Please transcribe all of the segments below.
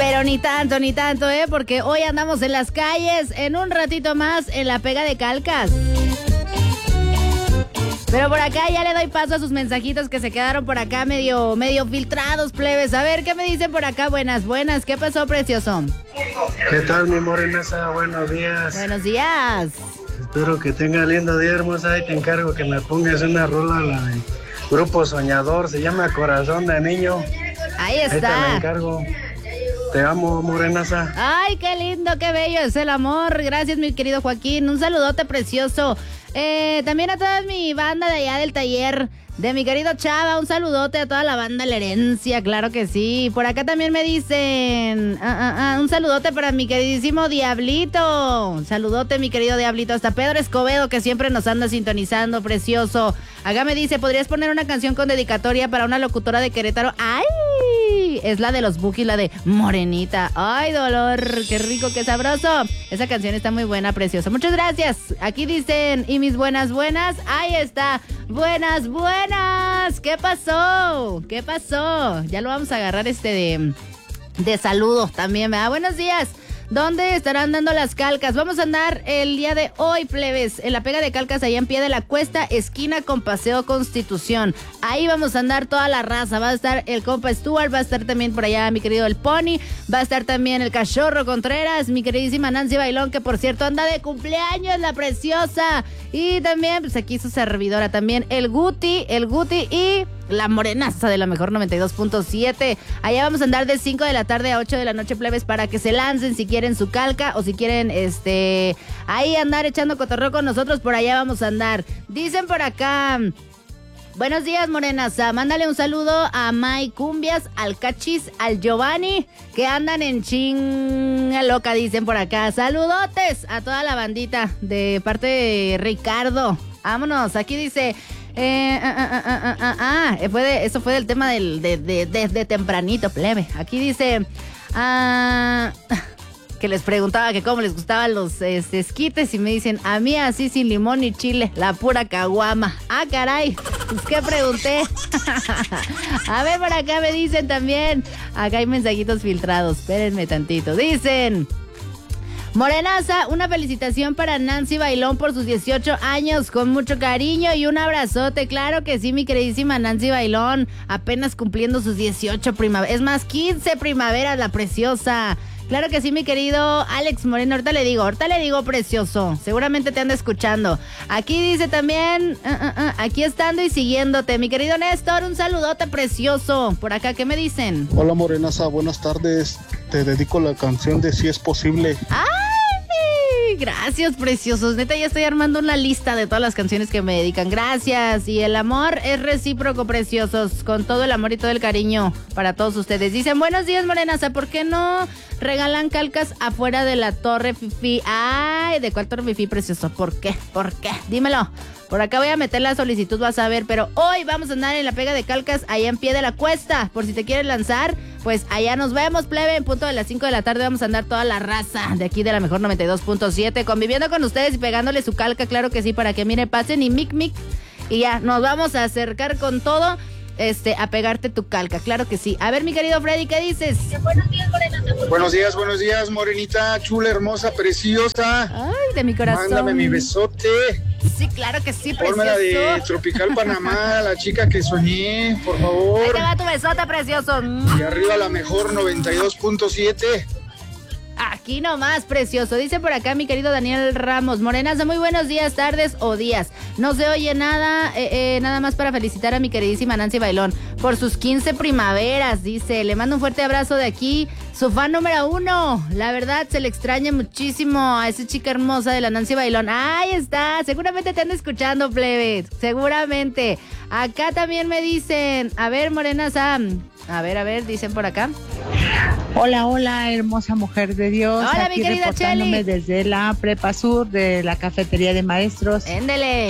Pero ni tanto, porque hoy andamos en las calles, en un ratito más en la pega de Calcas. Pero por acá ya le doy paso a sus mensajitos que se quedaron por acá medio filtrados, plebes. A ver, ¿qué me dicen por acá? Buenas. ¿Qué pasó, precioso? ¿Qué tal, mi morenaza? Buenos días. Buenos días. Espero que tenga lindo día, hermosa. Ahí te encargo que me pongas una rola, la de Grupo Soñador. Se llama Corazón de Niño. Ahí está. Ahí te la encargo. Te amo, morenaza. Ay, qué lindo, qué bello es el amor. Gracias, mi querido Joaquín. Un saludote precioso. También a toda mi banda de allá del taller, de mi querido Chava, un saludote a toda la banda La Herencia, claro que sí. Por acá también me dicen, un saludote para mi queridísimo Diablito. Un saludote, mi querido Diablito, hasta Pedro Escobedo, que siempre nos anda sintonizando, precioso. Acá me dice, ¿podrías poner una canción con dedicatoria para una locutora de Querétaro? ¡Ay! Es la de los Bukis, la de Morenita. ¡Ay, dolor! ¡Qué rico, qué sabroso! Esa canción está muy buena, preciosa. Muchas gracias. Aquí dicen, y mis buenas. Ahí está. Buenas. ¿Qué pasó? Ya lo vamos a agarrar de saludo también, ¿verdad? Buenos días. ¿Dónde estarán dando las Calcas? Vamos a andar el día de hoy, plebes, en la pega de Calcas, allá en Pie de la Cuesta, esquina con Paseo Constitución. Ahí vamos a andar toda la raza. Va a estar el compa Stuart, va a estar también por allá mi querido El Pony, va a estar también el Cachorro Contreras, mi queridísima Nancy Bailón, que por cierto anda de cumpleaños, la preciosa. Y también, pues aquí su servidora también, el Guti y la morenaza de la mejor 92.7. Allá vamos a andar de 5 de la tarde a 8 de la noche, plebes, para que se lancen si quieren su calca o si quieren ahí andar echando cotorreo con nosotros. Por allá vamos a andar. Dicen por acá, buenos días, morenaza. Mándale un saludo a May Cumbias, al Cachis, al Giovanni, que andan en chinga loca, dicen por acá. Saludotes a toda la bandita de parte de Ricardo. Vámonos, aquí dice... eso fue del tema de tempranito, plebe. Aquí dice que les preguntaba que cómo les gustaban los esquites y me dicen, a mí así sin limón y chile, la pura caguama. Ah, caray, pues qué pregunté. A ver, por acá me dicen también, acá hay mensajitos filtrados, espérenme tantito. Dicen... Morenaza, una felicitación para Nancy Bailón por sus 18 años, con mucho cariño y un abrazote. Claro que sí, mi queridísima Nancy Bailón, apenas cumpliendo sus 18 primaveras, es más, 15 primaveras, la preciosa. Claro que sí, mi querido Alex Moreno, ahorita le digo, precioso, seguramente te anda escuchando. Aquí dice también, aquí estando y siguiéndote, mi querido Néstor, un saludote precioso. Por acá, ¿qué me dicen? Hola, Morenaza, buenas tardes. Te dedico la canción de Si es Posible. ¡Ay! Gracias, preciosos. Neta, ya estoy armando una lista de todas las canciones que me dedican. Gracias. Y el amor es recíproco, preciosos. Con todo el amor y todo el cariño para todos ustedes. Dicen, buenos días, Morenaza. ¿Por qué no regalan calcas afuera de la Torre Fifi? Ay, ¿de cuál Torre Fifi, precioso? ¿Por qué? Dímelo. Por acá voy a meter la solicitud, vas a ver. Pero hoy vamos a andar en la pega de Calcas, allá en Pie de la Cuesta. Por si te quieres lanzar, pues allá nos vemos, plebe. En punto de las 5 de la tarde vamos a andar toda la raza de aquí de la mejor 92.7, conviviendo con ustedes y pegándole su calca, claro que sí, para que mire, pasen y mic. Y ya, nos vamos a acercar con todo, a pegarte tu calca, claro que sí. A ver, mi querido Freddy, ¿qué dices? Buenos días, Morenita. Buenos días, morenita, chula, hermosa, preciosa. Ay, de mi corazón. Mándame mi besote. Sí, claro que sí, precioso. Fórmela de Tropical Panamá, la chica que soñé, por favor. Ahí te va tu besote, precioso. Y arriba la mejor 92.7. Aquí nomás, precioso. Dice por acá mi querido Daniel Ramos. Morenaza, muy buenos días, tardes o días. No se oye nada, nada más para felicitar a mi queridísima Nancy Bailón por sus 15 primaveras, dice. Le mando un fuerte abrazo de aquí, su fan número 1. La verdad, se le extraña muchísimo a esa chica hermosa de la Nancy Bailón. Ahí está, seguramente te ando escuchando, plebes, seguramente. Acá también me dicen, a ver, Morenaza, a ver, dicen por acá. Hola, hermosa mujer de Dios. Hola, aquí mi querida reportándome Cheli. desde la Prepa Sur de la Cafetería de Maestros. Éndele.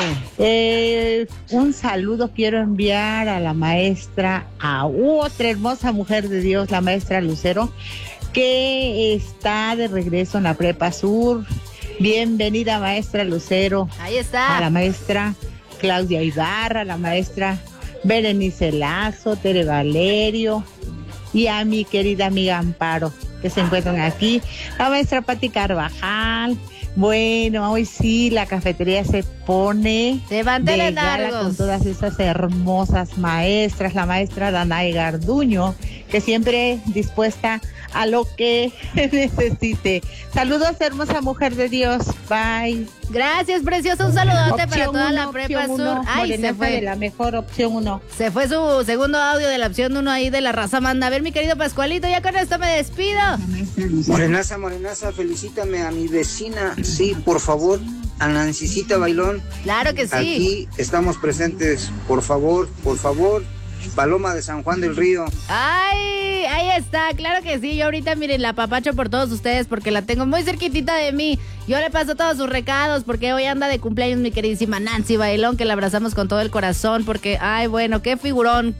Un saludo quiero enviar a la maestra, a otra hermosa mujer de Dios, la maestra Lucero, que está de regreso en la Prepa Sur. Bienvenida, maestra Lucero. Ahí está. A la maestra Claudia Ibarra, a la maestra Berenice Lazo, Tere Valerio y a mi querida amiga Amparo, que se encuentran aquí, la maestra Pati Carvajal. Bueno, hoy sí la cafetería se pone de gala con todas esas hermosas maestras, la maestra Danae Garduño, que siempre dispuesta a lo que necesite. Saludos, hermosa mujer de Dios. Bye. Gracias, preciosa. Un saludote para toda la Prepa Sur. Ay, se fue. De la mejor opción 1. Se fue su segundo audio de la opción 1 ahí de la raza manda. A ver, mi querido Pascualito, ya con esto me despido. Morenaza, felicítame a mi vecina. Sí, por favor, a Nancicita Bailón. Claro que sí. Aquí estamos presentes. Por favor. Paloma de San Juan del Río. Ay, ahí está, claro que sí. Yo ahorita, miren, la apapacho por todos ustedes porque la tengo muy cerquitita de mí. Yo le paso todos sus recados porque hoy anda de cumpleaños mi queridísima Nancy Bailón, que la abrazamos con todo el corazón porque, ay, bueno, qué figurón.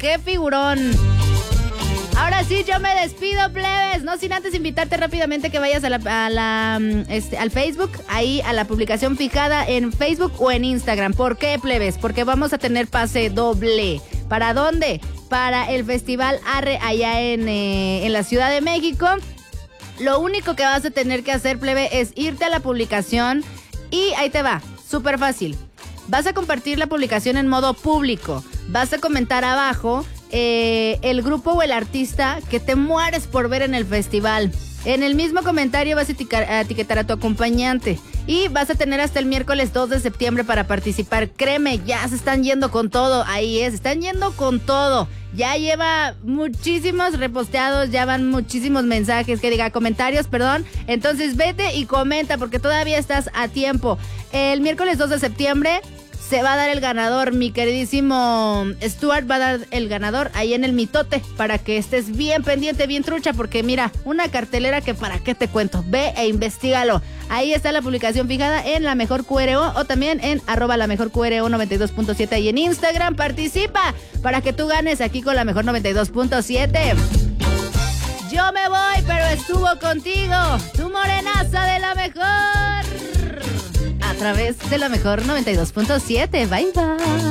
Ahora sí, yo me despido, plebes. No sin antes invitarte rápidamente que vayas al Facebook, ahí a la publicación fijada en Facebook o en Instagram. ¿Por qué, plebes? Porque vamos a tener pase doble. ¿Para dónde? Para el Festival Arre allá en la Ciudad de México. Lo único que vas a tener que hacer, plebe, es irte a la publicación y ahí te va, súper fácil. Vas a compartir la publicación en modo público. Vas a comentar abajo el grupo o el artista que te mueres por ver en el festival. En el mismo comentario vas a etiquetar a tu acompañante. Y vas a tener hasta el miércoles 2 de septiembre para participar. Créeme, ya se están yendo con todo. Ahí es, están yendo con todo. Ya lleva muchísimos reposteados, ya van muchísimos mensajes, comentarios, perdón. Entonces vete y comenta porque todavía estás a tiempo. El miércoles 2 de septiembre se va a dar el ganador, mi queridísimo Stuart va a dar el ganador ahí en el mitote para que estés bien pendiente, bien trucha, porque mira, una cartelera que para qué te cuento, ve e investígalo. Ahí está la publicación fijada en La Mejor QRO o también en @LaMejorQRO 92.7 ahí en Instagram. Participa para que tú ganes aquí con La Mejor 92.7. Yo me voy, pero estuvo contigo tu morenaza de La Mejor. A través de La Mejor 92.7. Bye, bye.